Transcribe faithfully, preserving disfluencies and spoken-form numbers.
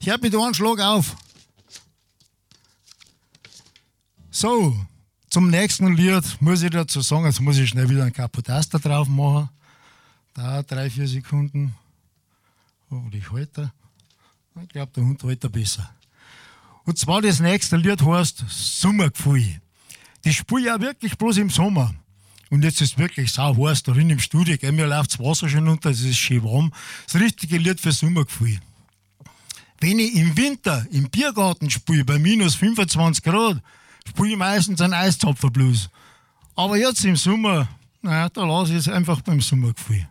Hör bitte einen Schlag auf. So, zum nächsten Lied muss ich dazu sagen, jetzt muss ich schnell wieder einen Kapotaster drauf machen. Da drei, vier Sekunden. Hoffentlich hält er. Ich glaube, der Hund hält er besser. Und zwar das nächste Lied heißt Sommergefühl. Das spiele ich auch wirklich bloß im Sommer. Und jetzt ist es wirklich sau heiß da drin im Studio. Gell? Mir läuft das Wasser schon runter, es ist schön warm. Das richtige Lied für Sommergefühl. Wenn ich im Winter im Biergarten spiele, bei minus fünfundzwanzig Grad, spiele ich meistens einen Eiszapferblues. Aber jetzt im Sommer, naja, da lasse ich es einfach beim Sommergefühl.